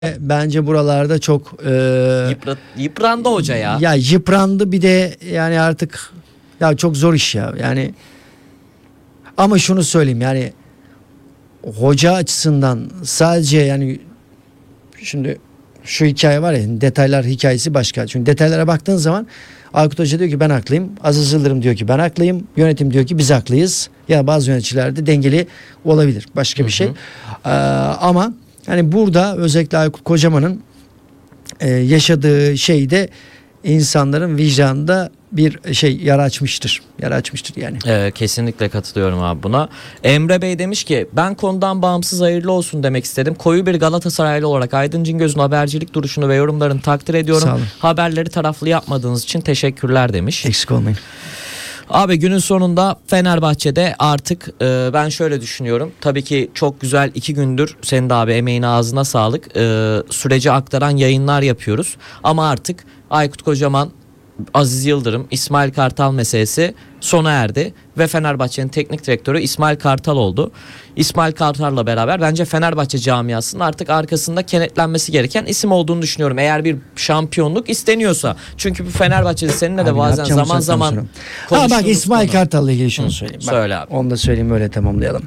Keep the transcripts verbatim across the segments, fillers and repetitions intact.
Bence buralarda çok e, Yıprat, yıprandı hoca ya. Ya yıprandı bir de yani artık ya çok zor iş ya. Yani ama şunu söyleyeyim yani hoca açısından sadece yani şimdi şu hikaye var ya, detaylar hikayesi başka. Çünkü detaylara baktığın zaman Aykut Hoca diyor ki ben haklıyım. Aziz Yıldırım diyor ki ben haklıyım. Yönetim diyor ki biz haklıyız. Ya bazı yöneticilerde dengeli olabilir. Başka bir şey. Ee, ama yani burada özellikle Aykut Kocaman'ın e, yaşadığı şeyde insanların vicdanında bir şey yara açmıştır. Yara açmıştır yani. Ee, kesinlikle katılıyorum abi buna. Emre Bey demiş ki ben konudan bağımsız hayırlı olsun demek istedim. Koyu bir Galatasaraylı olarak Aydın Cingöz'ün habercilik duruşunu ve yorumlarını takdir ediyorum. Haberleri taraflı yapmadığınız için teşekkürler demiş. Eksik olmayın. Abi günün sonunda Fenerbahçe'de artık e, ben şöyle düşünüyorum. Tabii ki çok güzel iki gündür senin de abi emeğine ağzına sağlık. E, süreci aktaran yayınlar yapıyoruz. Ama artık Aykut Kocaman, Aziz Yıldırım, İsmail Kartal meselesi sona erdi ve Fenerbahçe'nin teknik direktörü İsmail Kartal oldu. İsmail Kartal'la beraber bence Fenerbahçe camiasının artık arkasında kenetlenmesi gereken isim olduğunu düşünüyorum. Eğer bir şampiyonluk isteniyorsa. Çünkü bu Fenerbahçe'de seninle de abi bazen zaman zaman Ha bak İsmail Kartal'la ilgili şunu Hı, söyleyeyim. Bak, söyle abi. Onu da söyleyeyim öyle tamamlayalım.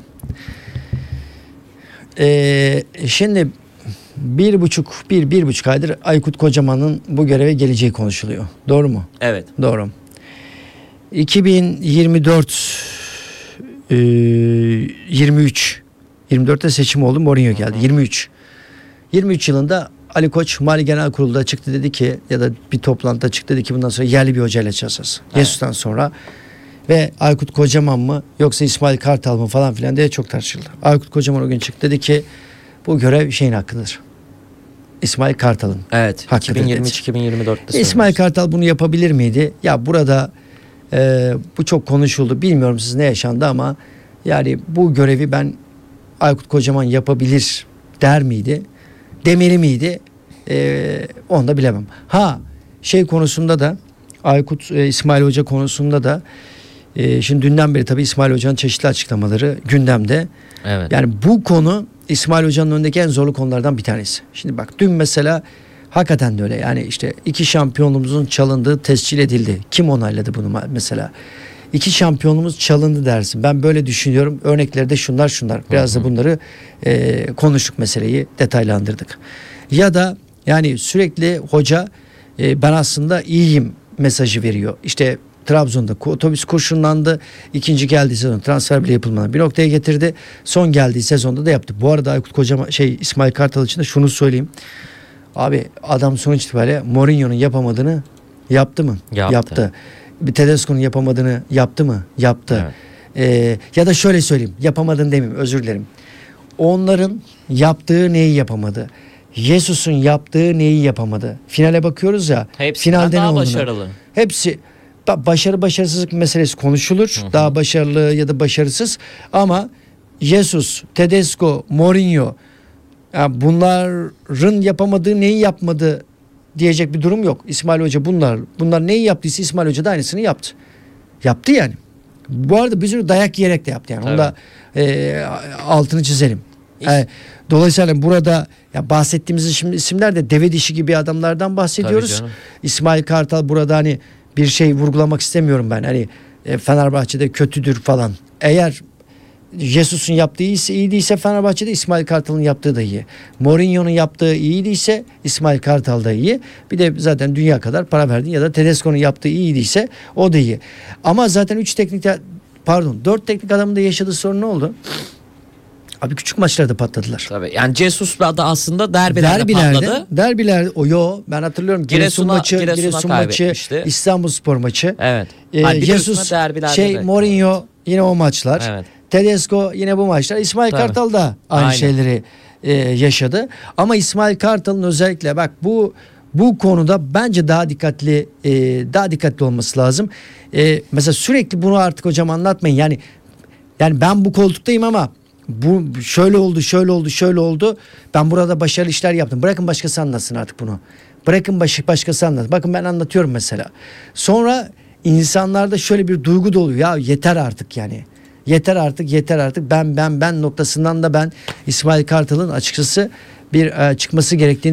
Ee, şimdi bir buçuk bir bir buçuk aydır Aykut Kocaman'ın bu göreve geleceği konuşuluyor. Doğru mu? Evet. Doğru. iki bin yirmi dört e, yirmi üç yirmi dörtte seçim oldu. Mourinho geldi. Hı hı. yirmi üç yirmi üç yılında Ali Koç Mali Genel Kurulu'da çıktı dedi ki ya da bir toplantıda çıktı dedi ki bundan sonra yerli bir hocayla çalışacağız. Evet. Jesus'tan sonra ve Aykut Kocaman mı yoksa İsmail Kartal mı falan filan diye çok tartışıldı. Aykut Kocaman o gün çıktı dedi ki bu görev şeyin hakkıdır. İsmail Kartal'ın. Evet. iki bin yirmi üç iki bin yirmi dörtte İsmail Kartal bunu yapabilir miydi? Ya burada e, bu çok konuşuldu. Bilmiyorum siz ne yaşandı ama yani bu görevi ben Aykut Kocaman yapabilir der miydi? Demeli miydi? E, onu da bilemem. Ha şey konusunda da Aykut e, İsmail Hoca konusunda da e, şimdi dünden beri tabii İsmail Hoca'nın çeşitli açıklamaları gündemde. Evet. Yani bu konu İsmail Hoca'nın önündeki en zorlu konulardan bir tanesi. Şimdi bak dün mesela hakikaten de öyle. Yani işte iki şampiyonluğumuzun çalındığı tescil edildi. Kim onayladı bunu mesela? İki şampiyonluğumuz çalındı dersin. Ben böyle düşünüyorum. Örnekleri de şunlar şunlar. Biraz hı hı. da bunları e, konuştuk, meseleyi detaylandırdık. Ya da yani sürekli hoca e, ben aslında iyiyim mesajı veriyor. İşte Trabzon'da otobüs kurşunlandı. İkinci geldiği sezon transfer bile yapılmadan bir noktaya getirdi. Son geldiği sezonda da yaptı. Bu arada Aykut Kocaman şey İsmail Kartal için de şunu söyleyeyim. Abi adam sonuç itibariyle Mourinho'nun yapamadığını yaptı mı? Yaptı. Yaptı. Bir Tedesco'nun yapamadığını yaptı mı? Yaptı. Evet. Ee, ya da şöyle söyleyeyim. Yapamadın demeyeyim, özür dilerim. Onların yaptığı neyi yapamadı? Jesus'un yaptığı neyi yapamadı? Finale bakıyoruz ya. Hepsinden finalde daha ne başarılı. Hepsi başarı başarısızlık meselesi konuşulur. Hı hı. Daha başarılı ya da başarısız ama Jesus, Tedesco, Mourinho yani bunların yapamadığı neyi yapmadı diyecek bir durum yok. İsmail Hoca bunlar bunlar neyi yaptıysa İsmail Hoca da aynısını yaptı. Yaptı yani. Bu arada bir sürü dayak yiyerek de yaptı yani. Onu da e, altını çizelim. Yani, dolayısıyla burada ya bahsettiğimiz şimdi isimler de deve dişi gibi adamlardan bahsediyoruz. İsmail Kartal burada hani bir şey vurgulamak istemiyorum ben. Hani e, Fenerbahçe'de kötüdür falan. Eğer Jesus'un yaptığı iyiyse, iyiyse Fenerbahçe'de İsmail Kartal'ın yaptığı da iyi. Mourinho'nun yaptığı iyiyse İsmail Kartal da iyi. Bir de zaten dünya kadar para verdin ya da Tedesco'nun yaptığı iyiyse o da iyi. Ama zaten üç teknik pardon dört teknik adamın da yaşadığı sorun ne oldu? Abi küçük maçlarda patladılar. Tabii. Yani Jesus'la da aslında derbilerde, derbilerde patladı. Derbilerde o yo ben hatırlıyorum Giresun maçı, Giresun'a Giresun maçı, İstanbulspor maçı. Evet. Ee, yani Jesus şey Mourinho evet. Yine o maçlar. Evet. Tedesco yine bu maçlar. İsmail Tabii. Kartal da aynı Aynen. şeyleri e, yaşadı. Ama İsmail Kartal'ın özellikle bak bu bu konuda bence daha dikkatli e, daha dikkatli olması lazım. E, mesela sürekli bunu artık hocam anlatmayın. Yani yani ben bu koltuktayım ama bu şöyle oldu, şöyle oldu, şöyle oldu. Ben burada başarılı işler yaptım. Bırakın başkası anlatsın artık bunu. Bırakın baş, başkası anlatsın. Bakın ben anlatıyorum mesela. Sonra insanlarda şöyle bir duygu da oluyor. Ya yeter artık yani. Yeter artık, yeter artık. Ben ben ben noktasından da ben İsmail Kartal'ın açıkçası bir e, çıkması gerektiğini